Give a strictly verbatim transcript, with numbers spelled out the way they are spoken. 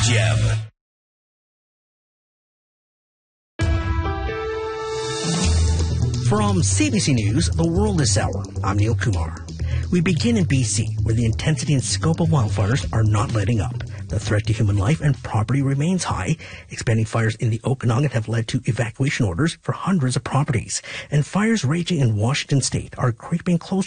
Gem. From C B C News, The World This Hour, I'm Neil Kumar. We begin in B C, where the intensity and scope of wildfires are not letting up. The threat to human life and property remains high. Expanding fires in the Okanagan have led to evacuation orders for hundreds of properties. And fires raging in Washington state are creeping closer